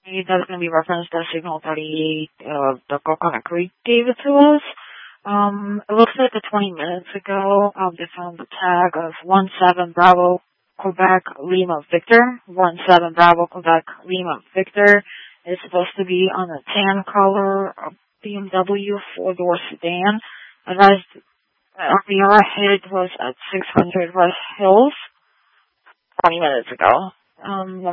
That's going to be referenced as Signal 38, the Coconut Creek gave it to us. It looks like 20 minutes ago, they found the tag of 17 Bravo Quebec Lima Victor. 17 Bravo Quebec Lima Victor is supposed to be on a tan color BMW 4-door sedan. Advised the arrowhead was at 600 West Hills 20 minutes ago.